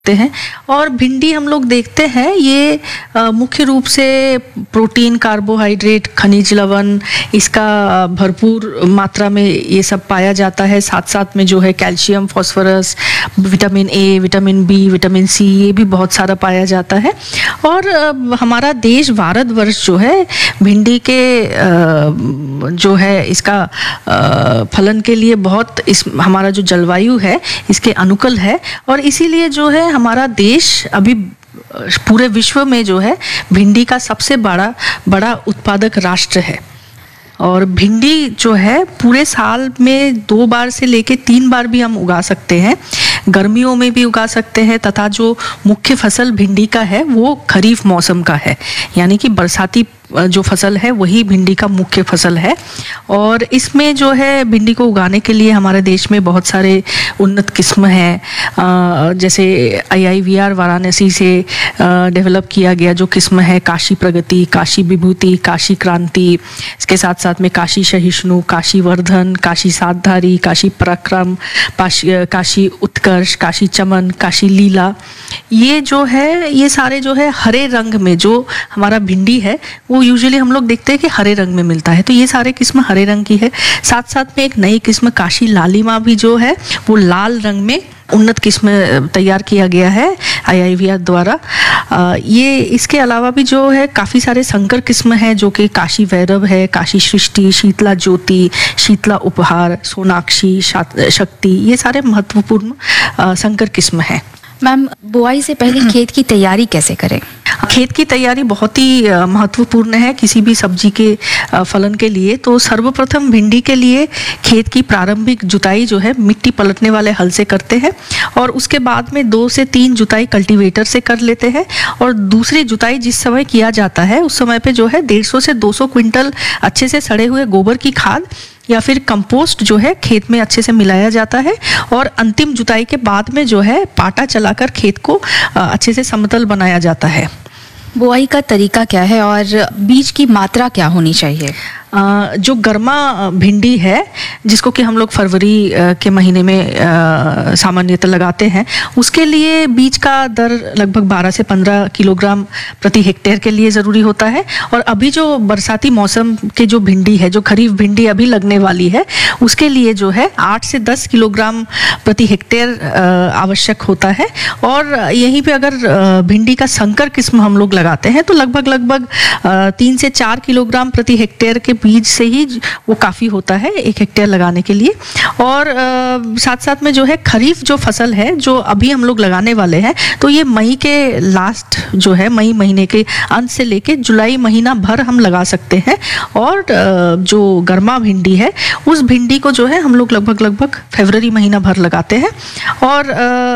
हैं। और भिंडी हम लोग देखते हैं ये मुख्य रूप से प्रोटीन, कार्बोहाइड्रेट, खनिज लवण इसका भरपूर मात्रा में ये सब पाया जाता है। साथ साथ में जो है calcium, phosphorus, vitamin A, vitamin B, vitamin C ये भी बहुत सारा पाया जाता है। और हमारा देश भारतवर्ष जो है भिंडी के जो है इसका फलन के लिए बहुत हमारा जो जलवायु है इसके अनुकूल है। और इसीलिए जो है हमारा देश अभी पूरे विश्व में जो है भिंडी का सबसे बड़ा उत्पादक राष्ट्र है। और भिंडी जो है पूरे साल में 2 बार से लेके 3 बार भी हम उगा सकते हैं। गर्मियों में भी उगा सकते हैं तथा जो मुख्य फसल भिंडी का है वो खरीफ मौसम का है, यानी कि बरसाती जो फसल है वही भिंडी का मुख्य फसल है। और इसमें जो है भिंडी को उगाने के लिए हमारे देश में बहुत सारे उन्नत किस्म हैं, जैसे IIVR वाराणसी से डेवलप किया गया जो किस्म है काशी प्रगति, काशी विभूति, काशी क्रांति, इसके साथ साथ में काशी सहिष्णु, काशी वर्धन, काशी सातधारी, काशी पराक्रम, काशी उत्कर्ष, काशी चमन, काशी लीला, ये जो है ये सारे जो है हरे रंग में जो हमारा भिंडी है वो यूजुअली हम लोग देखते हैं कि हरे रंग में मिलता है, तो ये सारे किस्म हरे रंग की है। साथ साथ में एक नई किस्म काशी लालिमा भी जो है वो लाल रंग में उन्नत किस्म तैयार किया गया है IIVR द्वारा। ये इसके अलावा भी जो है काफ़ी सारे संकर किस्म हैं जो कि काशी भैरव है, काशी सृष्टि, शीतला ज्योति, शीतला उपहार, सोनाक्षी, शक्ति, ये सारे महत्वपूर्ण संकर किस्म हैं। मैम, बुआई से पहले खेत की तैयारी कैसे करें? खेत की तैयारी बहुत ही महत्वपूर्ण है किसी भी सब्जी के फलन के लिए। तो सर्वप्रथम भिंडी के लिए खेत की प्रारंभिक जुताई जो है मिट्टी पलटने वाले हल से करते हैं और उसके बाद में 2 से 3 जुताई कल्टीवेटर से कर लेते हैं। और दूसरी जुताई जिस समय किया जाता है उस समय पे जो है 150 से 200 क्विंटल अच्छे से सड़े हुए गोबर की खाद या फिर कंपोस्ट जो है खेत में अच्छे से मिलाया जाता है। और अंतिम जुताई के बाद में जो है पाटा चलाकर खेत को अच्छे से समतल बनाया जाता है। बुआई का तरीका क्या है और बीज की मात्रा क्या होनी चाहिए? जो गर्मा भिंडी है जिसको कि हम लोग फरवरी के महीने में सामान्यतः लगाते हैं, उसके लिए बीज का दर लगभग 12 से 15 किलोग्राम प्रति हेक्टेयर के लिए ज़रूरी होता है। और अभी जो बरसाती मौसम के जो भिंडी है, जो खरीफ भिंडी अभी लगने वाली है, उसके लिए जो है 8 से 10 किलोग्राम प्रति हेक्टेयर आवश्यक होता है। और यहीं पे अगर भिंडी का संकर किस्म हम लोग लगाते हैं तो लगभग 3 से 4 किलोग्राम प्रति हेक्टेयर के बीज से ही वो काफ़ी होता है 1 हेक्टेयर लगाने के लिए। और साथ साथ में जो है खरीफ जो फसल है जो अभी हम लोग लगाने वाले हैं, तो ये मई के लास्ट जो है मई महीने के अंत से लेके जुलाई महीना भर हम लगा सकते हैं। और जो गर्मा भिंडी है उस भिंडी को जो है हम लोग लगभग फरवरी महीना भर लगाते हैं। और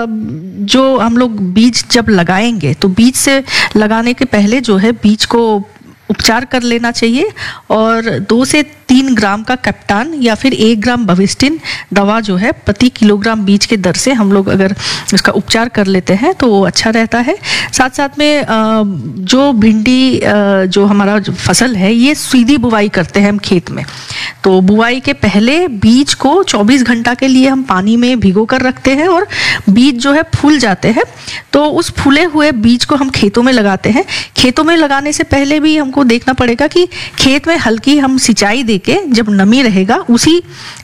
जो हम लोग बीज जब लगाएंगे तो बीज से लगाने के पहले जो है बीज को उपचार कर लेना चाहिए। और 2 से 3 ग्राम का कैप्टान या फिर 1 ग्राम बविस्टिन दवा जो है प्रति किलोग्राम बीज के दर से हम लोग अगर उसका उपचार कर लेते हैं तो वो अच्छा रहता है। साथ साथ में जो भिंडी जो हमारा जो फसल है ये सीधी बुवाई करते हैं हम खेत में। तो बुआई के पहले बीज को 24 घंटा के लिए हम पानी में भिगो कर रखते हैं और बीज जो है फूल जाते हैं तो उस फूले हुए बीज को हम खेतों में लगाते हैं। खेतों में लगाने से पहले भी हमको देखना पड़ेगा कि खेत में हल्की हम सिंचाई देके जब नमी रहेगा उसी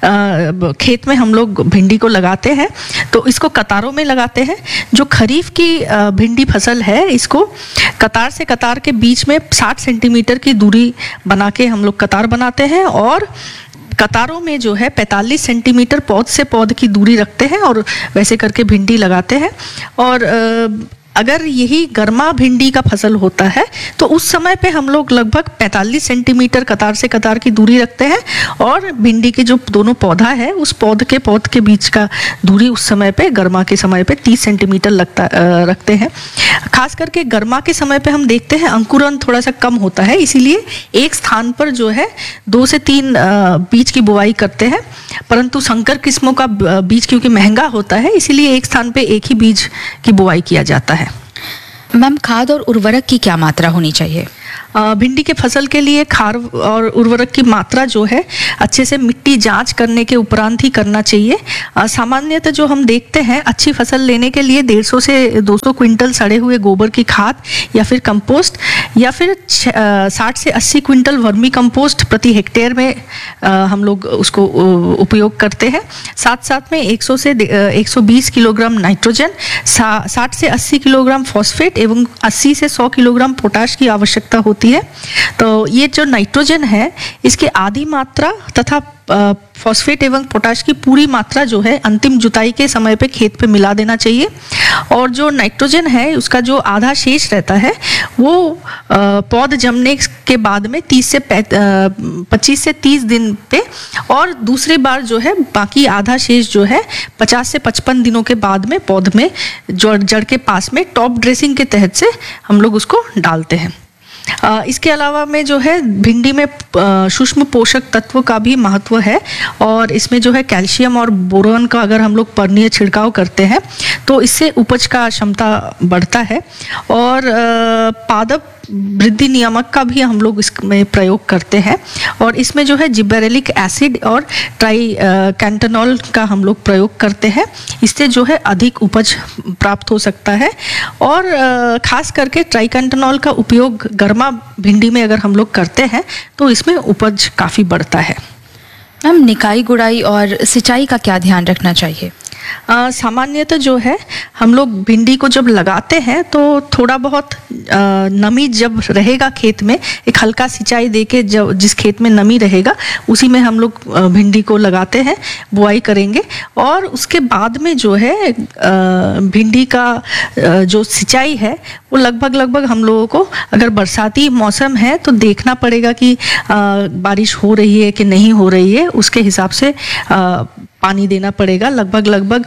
खेत में हम लोग भिंडी को लगाते हैं। तो इसको कतारों में लगाते हैं। जो खरीफ की भिंडी फसल है इसको कतार से कतार के बीच में 60 सेंटीमीटर की दूरी बना के हम लोग कतार बनाते हैं और कतारों में जो है 45 सेंटीमीटर पौध से पौध की दूरी रखते हैं और वैसे करके भिंडी लगाते हैं। और अगर यही गर्मा भिंडी का फसल होता है तो उस समय पे हम लोग लगभग 45 सेंटीमीटर कतार से कतार की दूरी रखते हैं और भिंडी के जो दोनों पौधा है उस पौध के बीच का दूरी उस समय पे गर्मा के समय पे 30 सेंटीमीटर रखते हैं। खास करके गर्मा के समय पे हम देखते हैं अंकुरन थोड़ा सा कम होता है, इसीलिए एक स्थान पर जो है 2 से 3 बीज की बुआई करते हैं। परंतु संकर किस्मों का बीज क्योंकि महंगा होता है इसीलिए एक स्थान पे एक ही बीज की बुआई किया जाता है। मैम, खाद और उर्वरक की क्या मात्रा होनी चाहिए? भिंडी के फसल के लिए खाद और उर्वरक की मात्रा जो है अच्छे से मिट्टी जांच करने के उपरांत ही करना चाहिए। सामान्यतः जो हम देखते हैं, अच्छी फसल लेने के लिए 150 से 200 क्विंटल सड़े हुए गोबर की खाद या फिर कंपोस्ट या फिर 60 से 80 क्विंटल वर्मी कंपोस्ट प्रति हेक्टेयर में हम लोग उसको उपयोग करते हैं। साथ साथ में 100 से 120 किलोग्राम नाइट्रोजन, 60 से 80 किलोग्राम फॉस्फेट एवं 80 से 100 किलोग्राम पोटाश की आवश्यकता होती है। तो ये जो नाइट्रोजन है, इसके आधी मात्रा तथा फॉस्फेट एवं पोटाश की पूरी मात्रा जो है अंतिम जुताई के समय पे खेत पे मिला देना चाहिए। और जो नाइट्रोजन है, उसका जो आधा शेष रहता है वो पौध जमने के बाद में 25 से 30 दिन पे, और दूसरी बार जो है बाकी आधा शेष जो है 50 से 55 दिनों के बाद में पौध में जड़ के पास में टॉप ड्रेसिंग के तहत से हम लोग उसको डालते हैं। इसके अलावा में जो है भिंडी में सूक्ष्म पोषक तत्व का भी महत्व है, और इसमें जो है कैल्शियम और बोरोन का अगर हम लोग पर्णीय छिड़काव करते हैं तो इससे उपज का क्षमता बढ़ता है। और पादप वृद्धि नियामक का भी हम लोग इसमें प्रयोग करते हैं, और इसमें जो है जिबरेलिक एसिड और ट्राई कैंटनॉल का हम लोग प्रयोग करते हैं। इससे जो है अधिक उपज प्राप्त हो सकता है। और खास करके ट्राई कैंटनॉल का उपयोग गर्मा भिंडी में अगर हम लोग करते हैं तो इसमें उपज काफ़ी बढ़ता है। मैम, निकाई गुड़ाई और सिंचाई का क्या ध्यान रखना चाहिए? सामान्यतः जो है हम लोग भिंडी को जब लगाते हैं तो थोड़ा बहुत नमी जब रहेगा खेत में, एक हल्का सिंचाई देके जब जिस खेत में नमी रहेगा उसी में हम लोग भिंडी को लगाते हैं, बुआई करेंगे। और उसके बाद में जो है भिंडी का जो सिंचाई है वो लगभग हम लोगों को, अगर बरसाती मौसम है तो देखना पड़ेगा कि बारिश हो रही है कि नहीं हो रही है, उसके हिसाब से पानी देना पड़ेगा। लगभग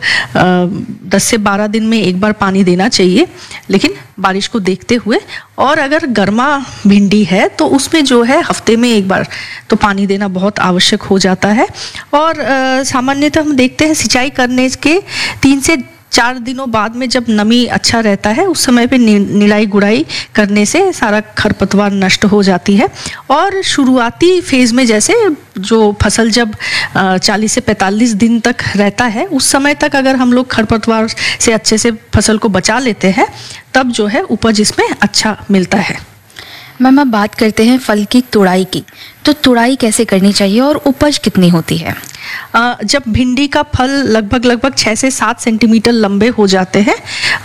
10 से 12 दिन में एक बार पानी देना चाहिए, लेकिन बारिश को देखते हुए। और अगर गर्मा भिंडी है तो उसमें जो है हफ्ते में एक बार तो पानी देना बहुत आवश्यक हो जाता है। और सामान्यतः हम देखते हैं सिंचाई करने के 3 से 4 दिनों बाद में जब नमी अच्छा रहता है उस समय पे निराई गुड़ाई करने से सारा खरपतवार नष्ट हो जाती है। और शुरुआती फेज में जैसे जो फसल जब 40 से 45 दिन तक रहता है उस समय तक अगर हम लोग खरपतवार से अच्छे से फसल को बचा लेते हैं तब जो है उपज इसमें अच्छा मिलता है। मैम, अब बात करते हैं फल की तुड़ाई की। तो तुड़ाई कैसे करनी चाहिए और उपज कितनी होती है? जब भिंडी का फल लगभग 6 से 7 सेंटीमीटर लंबे हो जाते हैं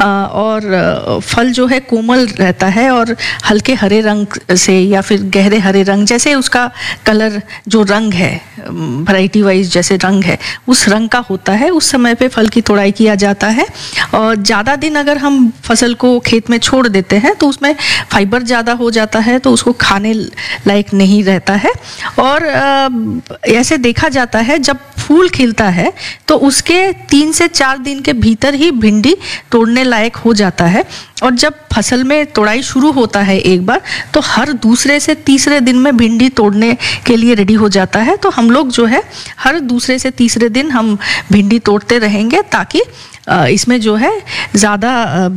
और फल जो है कोमल रहता है और हल्के हरे रंग से या फिर गहरे हरे रंग, जैसे उसका कलर जो रंग है वैरायटी वाइज जैसे रंग है उस रंग का होता है, उस समय पे फल की तुड़ाई किया जाता है। और ज़्यादा दिन अगर हम फसल को खेत में छोड़ देते हैं तो उसमें फाइबर ज़्यादा हो जाता है तो उसको खाने लायक नहीं रहता है। और ऐसे देखा जाता है जब फूल खिलता है तो उसके 3 से 4 दिन के भीतर ही भिंडी तोड़ने लायक हो जाता है। और जब फसल में तोड़ाई शुरू होता है एक बार तो हर दूसरे से तीसरे दिन में भिंडी तोड़ने के लिए रेडी हो जाता है। तो हम लोग जो है हर दूसरे से तीसरे दिन हम भिंडी तोड़ते रहेंगे ताकि इसमें जो है ज़्यादा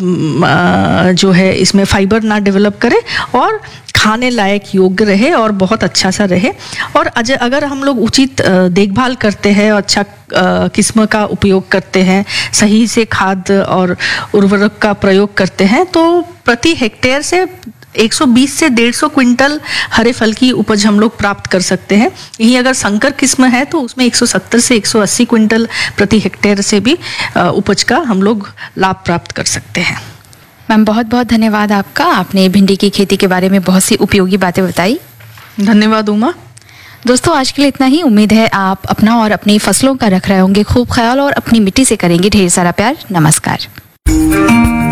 जो है इसमें फाइबर ना डेवलप करे और खाने लायक योग्य रहे और बहुत अच्छा सा रहे। और अगर हम लोग उचित देखभाल करते हैं और अच्छा किस्म का उपयोग करते हैं, सही से खाद और उर्वरक का प्रयोग करते हैं तो प्रति हेक्टेयर से 120 से 150 क्विंटल हरे फल की उपज हम लोग प्राप्त कर सकते हैं। यही अगर संकर किस्म है तो उसमें 170 से 180 क्विंटल प्रति हेक्टेयर से भी उपज का हम लोग लाभ प्राप्त कर सकते हैं। मैम, बहुत बहुत धन्यवाद आपका। आपने भिंडी की खेती के बारे में बहुत सी उपयोगी बातें बताई। धन्यवाद उमा। दोस्तों, आज के लिए इतना ही। उम्मीद है आप अपना और अपनी फसलों का रख रहे होंगे खूब ख्याल और अपनी मिट्टी से करेंगे ढेर सारा प्यार। नमस्कार।